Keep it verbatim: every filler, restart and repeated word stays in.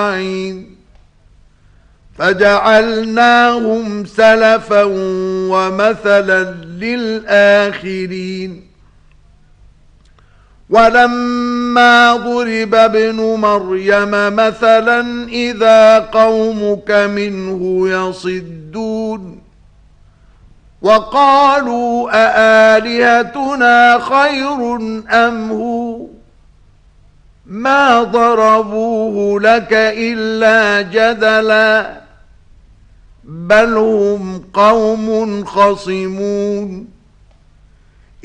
فجعلناهم سلفا ومثلا للآخرين ولما ضرب ابن مريم مثلا إذا قومك منه يصدون وقالوا أآلهتنا خير أم هو ما ضربوه لك إلا جدلا بل هم قوم خصمون